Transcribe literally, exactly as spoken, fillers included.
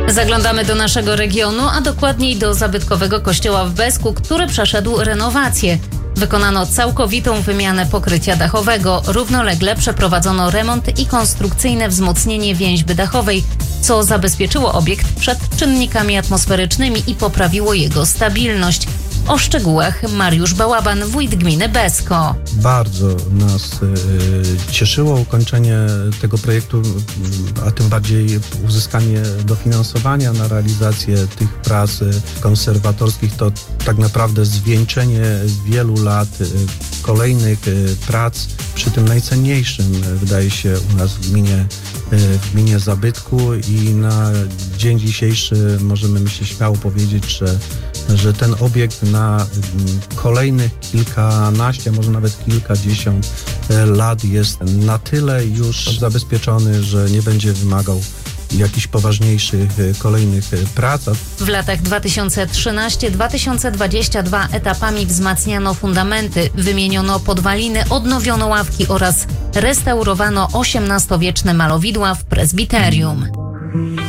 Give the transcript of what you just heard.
Zaglądamy do naszego regionu, a dokładniej do zabytkowego kościoła w Besku, który przeszedł renowację. Wykonano całkowitą wymianę pokrycia dachowego. Równolegle przeprowadzono remont i konstrukcyjne wzmocnienie więźby dachowej, co zabezpieczyło obiekt przed czynnikami atmosferycznymi i poprawiło jego stabilność. O szczegółach Mariusz Bałaban, wójt gminy Besko. Bardzo nas y, cieszyło ukończenie tego projektu, a tym bardziej uzyskanie dofinansowania na realizację tych prac konserwatorskich. To tak naprawdę zwieńczenie wielu lat y, kolejnych y, prac przy tym najcenniejszym, wydaje się, u nas w gminie, y, w gminie zabytku, i na dzień dzisiejszy możemy, myślę, śmiało powiedzieć, że że ten obiekt na kolejnych kilkanaście, może nawet kilkadziesiąt lat jest na tyle już zabezpieczony, że nie będzie wymagał jakichś poważniejszych kolejnych prac. W latach dwa tysiące trzynastym do dwa tysiące dwudziestego drugiego etapami wzmacniano fundamenty, wymieniono podwaliny, odnowiono ławki oraz restaurowano osiemnastowieczne malowidła w prezbiterium.